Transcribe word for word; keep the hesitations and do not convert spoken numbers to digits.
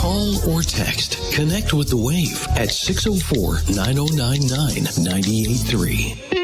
Call or text. Connect with The Wave at six oh four, nine oh nine nine, nine eight three.